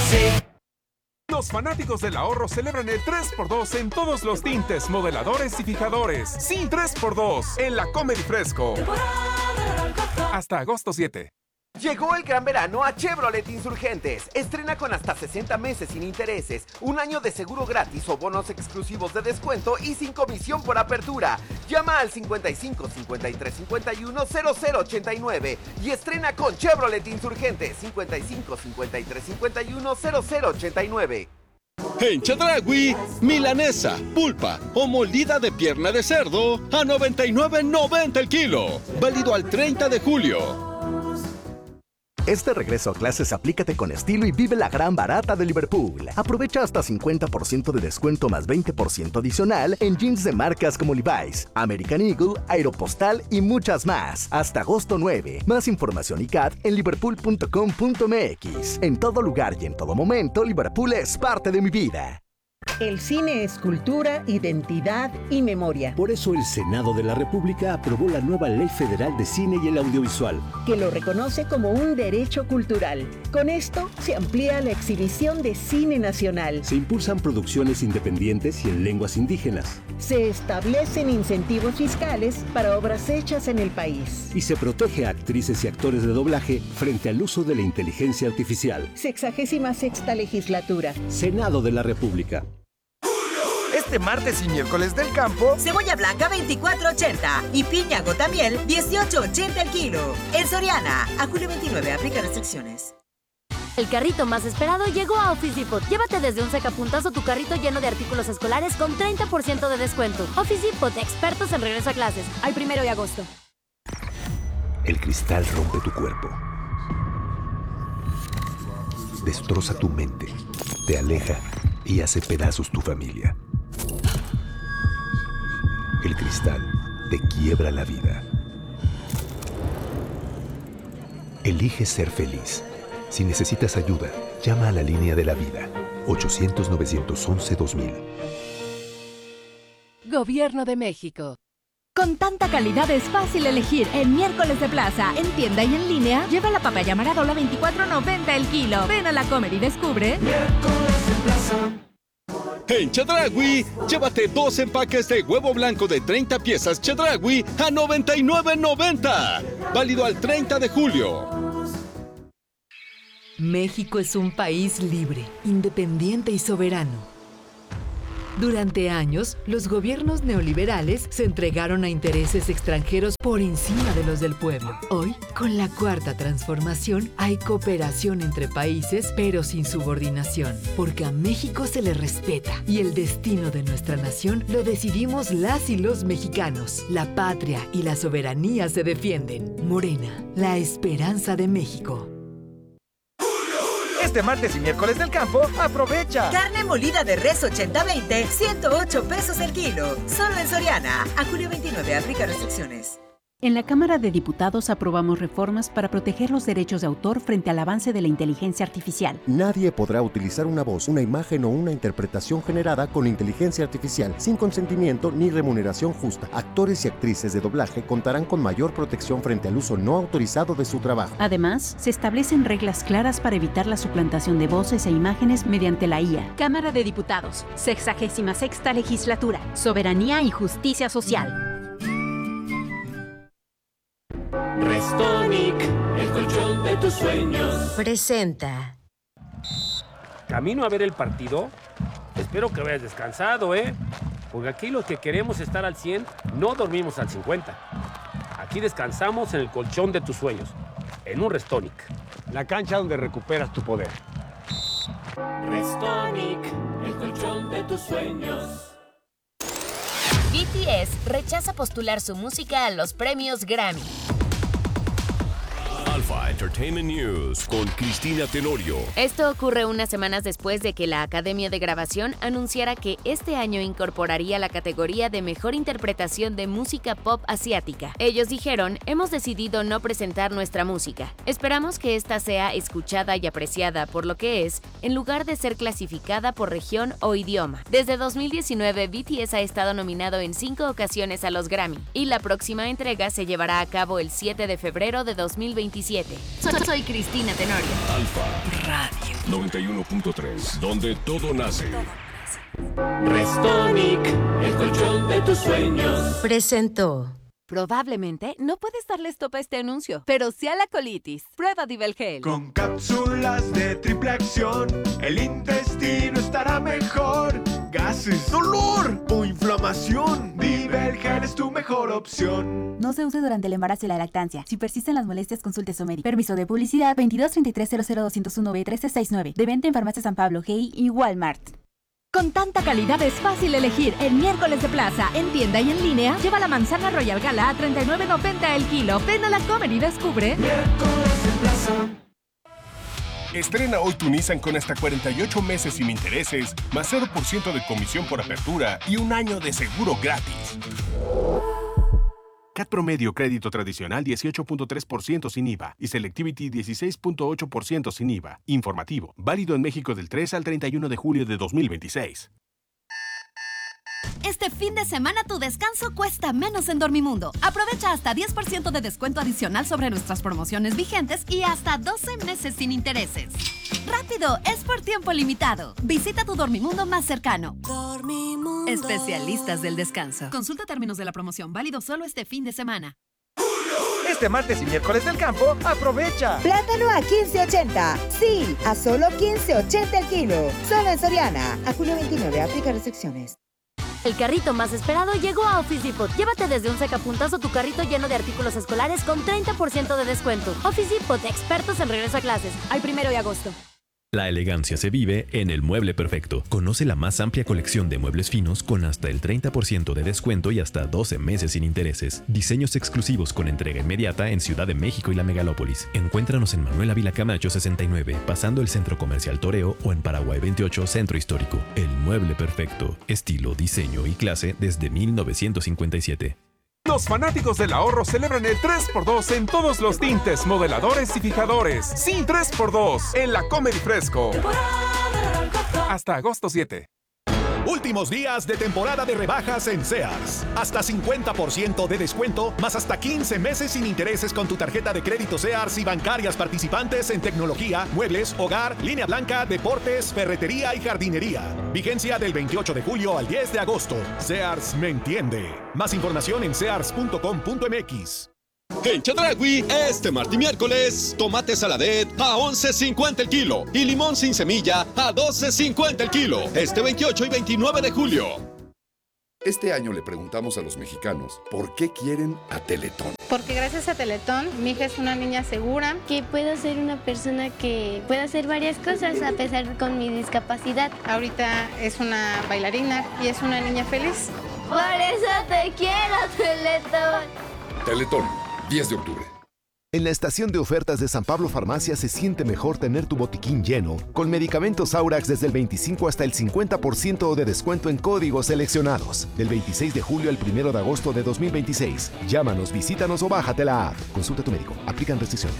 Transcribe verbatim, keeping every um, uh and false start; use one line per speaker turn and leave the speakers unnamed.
sí.
Los fanáticos del ahorro celebran el tres por dos en todos los tintes, modeladores y fijadores. Sí, tres por dos en la Comedy Fresco. Hasta agosto siete.
Llegó el gran verano a Chevrolet Insurgentes. Estrena con hasta sesenta meses sin intereses, un año de seguro gratis o bonos exclusivos de descuento y sin comisión por apertura. Llama al cincuenta y cinco, cincuenta y tres, cincuenta y uno, cero cero ochenta y nueve y estrena con Chevrolet Insurgentes cincuenta y cinco, cincuenta y tres, cincuenta y uno, cero cero ochenta y nueve.
En Chedraui, milanesa, pulpa o molida de pierna de cerdo a noventa y nueve noventa el kilo. Válido al treinta de julio.
Este regreso a clases aplícate con estilo y vive la gran barata de Liverpool. Aprovecha hasta cincuenta por ciento de descuento más veinte por ciento adicional en jeans de marcas como Levi's, American Eagle, Aeropostal y muchas más. Hasta agosto nueve. Más información y C A D en liverpool punto com punto m x. En todo lugar y en todo momento, Liverpool es parte de mi vida.
El cine es cultura, identidad y memoria.
Por eso el Senado de la República aprobó la nueva Ley Federal de Cine y el Audiovisual,
que lo reconoce como un derecho cultural. Con esto se amplía la exhibición de cine nacional.
Se impulsan producciones independientes y en lenguas indígenas.
Se establecen incentivos fiscales para obras hechas en el país.
Y se protege a actrices y actores de doblaje frente al uso de la inteligencia artificial.
Sexagésima sexta legislatura.
Senado de la República.
Este martes y miércoles del campo,
cebolla blanca veinticuatro ochenta y piña gotamiel dieciocho ochenta el kilo. En Soriana, a julio veintinueve, aplica restricciones.
El carrito más esperado llegó a Office Depot. Llévate desde un sacapuntas o tu carrito lleno de artículos escolares con treinta por ciento de descuento. Office Depot, expertos en regreso a clases. Al primero de agosto.
El cristal rompe tu cuerpo. Destroza tu mente. Te aleja y hace pedazos tu familia. El cristal te quiebra la vida. Elige ser feliz. Si necesitas ayuda, llama a la línea de la vida. ochocientos, novecientos once, dos mil.
Gobierno de México.
Con tanta calidad es fácil elegir. En miércoles de plaza, en tienda y en línea, lleva la papaya Maradola veinticuatro noventa el kilo. Ven a la Comer y descubre.
Miércoles de plaza. En Chedraui, llévate dos empaques de huevo blanco de treinta piezas Chedraui a noventa y nueve noventa. Válido al treinta de julio.
México es un país libre, independiente y soberano. Durante años, los gobiernos neoliberales se entregaron a intereses extranjeros por encima de los del pueblo. Hoy, con la cuarta transformación, hay cooperación entre países, pero sin subordinación, porque a México se le respeta y el destino de nuestra nación lo decidimos las y los mexicanos. La patria y la soberanía se defienden. Morena, la esperanza de México.
Este martes y miércoles del campo, aprovecha.
Carne molida de res ochenta veinte, ciento ocho pesos el kilo. Solo en Soriana. A julio veintinueve, aplica restricciones.
En la Cámara de Diputados aprobamos reformas para proteger los derechos de autor frente al avance de la inteligencia artificial.
Nadie podrá utilizar una voz, una imagen o una interpretación generada con inteligencia artificial sin consentimiento ni remuneración justa. Actores y actrices de doblaje contarán con mayor protección frente al uso no autorizado de su trabajo.
Además, se establecen reglas claras para evitar la suplantación de voces e imágenes mediante la I A.
Cámara de Diputados, sexagésima sexta legislatura, soberanía y justicia social.
Restonic, el colchón de tus sueños.
Presenta.
Camino a ver el partido. Espero que hayas descansado, ¿eh? Porque aquí los que queremos estar al cien, no dormimos al cincuenta. Aquí descansamos en el colchón de tus sueños, en un Restonic.
La cancha donde recuperas tu poder.
Restonic, el colchón de tus sueños.
B T S rechaza postular su música a los premios Grammy.
Alpha Entertainment News con Cristina Tenorio.
Esto ocurre unas semanas después de que la Academia de Grabación anunciara que este año incorporaría la categoría de Mejor Interpretación de Música Pop Asiática. Ellos dijeron, hemos decidido no presentar nuestra música. Esperamos que esta sea escuchada y apreciada por lo que es, en lugar de ser clasificada por región o idioma. Desde dos mil diecinueve, B T S ha estado nominado en cinco ocasiones a los Grammy, y la próxima entrega se llevará a cabo el siete de febrero de dos mil veintisiete. Soy Cristina Tenorio.
Alfa
Radio.
noventa y uno punto tres, donde todo nace.
Restonic, el colchón de tus sueños.
Presentó. Probablemente no puedes darle stop a este anuncio, pero sí a la colitis. Prueba Divelgel.
Con cápsulas de triple acción, el intestino estará mejor. Gases, dolor o inflamación. Divelgel es tu mejor opción.
No se use durante el embarazo y la lactancia. Si persisten las molestias, consulte a su médico. Permiso de publicidad veintidós treinta y tres cero cero doscientos uno B trece sesenta y nueve. De venta en Farmacia San Pablo, G I y Walmart.
Con tanta calidad es fácil elegir. En miércoles de plaza, en tienda y en línea, lleva la manzana Royal Gala a treinta y nueve noventa el kilo. Ven a la Comer y descubre.
Miércoles de plaza.
Estrena hoy tu Nissan con hasta cuarenta y ocho meses sin intereses, más cero por ciento de comisión por apertura y un año de seguro gratis. C A T promedio crédito tradicional dieciocho punto tres por ciento sin I V A y Selectivity dieciséis punto ocho por ciento sin I V A. Informativo, válido en México del tres al treinta y uno de julio de dos mil veintiséis.
Este fin de semana tu descanso cuesta menos en Dormimundo. Aprovecha hasta diez por ciento de descuento adicional sobre nuestras promociones vigentes y hasta doce meses sin intereses. ¡Rápido! Es por tiempo limitado. Visita tu Dormimundo más cercano. Dormimundo. Especialistas del descanso. Consulta términos de la promoción. Válido solo este fin de semana.
Este martes y miércoles del campo, aprovecha.
Plátano a quince ochenta. Sí, a solo quince ochenta el kilo. Solo en Soriana. A julio veintinueve, aplica restricciones.
El carrito más esperado llegó a Office Depot. Llévate desde un sacapuntas o tu carrito lleno de artículos escolares con treinta por ciento de descuento. Office Depot, expertos en regreso a clases. Al primero de agosto.
La elegancia se vive en El Mueble Perfecto. Conoce la más amplia colección de muebles finos con hasta el treinta por ciento de descuento y hasta doce meses sin intereses. Diseños exclusivos con entrega inmediata en Ciudad de México y la Megalópolis. Encuéntranos en Manuel Ávila Camacho sesenta y nueve, pasando el Centro Comercial Toreo, o en Paraguay veintiocho, Centro Histórico. El Mueble Perfecto. Estilo, diseño y clase desde mil novecientos cincuenta y siete.
Los fanáticos del ahorro celebran el tres por dos en todos los tintes, modeladores y fijadores. Sí, tres por dos en la Comer y Fresco. Hasta agosto siete.
Últimos días de temporada de rebajas en Sears. Hasta cincuenta por ciento de descuento, más hasta quince meses sin intereses con tu tarjeta de crédito Sears y bancarias participantes en tecnología, muebles, hogar, línea blanca, deportes, ferretería y jardinería. Vigencia del veintiocho de julio al diez de agosto. Sears me entiende. Más información en sears punto com punto m x.
En Chedraui, este martes y miércoles, tomate saladet a once cincuenta el kilo y limón sin semilla a doce cincuenta el kilo. Este veintiocho y veintinueve de julio.
Este año le preguntamos a los mexicanos por qué quieren a Teletón.
Porque gracias a Teletón, mi hija es una niña segura.
Que puedo ser una persona que pueda hacer varias cosas a pesar con mi discapacidad.
Ahorita es una bailarina y es una niña feliz.
Por eso te quiero, Teletón.
Teletón. diez de octubre.
En la estación de ofertas de San Pablo Farmacia se siente mejor tener tu botiquín lleno, con medicamentos Aurax desde el veinticinco hasta el cincuenta por ciento de descuento en códigos seleccionados. Del veintiséis de julio al primero de agosto de dos mil veintiséis. Llámanos, visítanos o bájate la app. Consulta a tu médico. Aplican restricciones.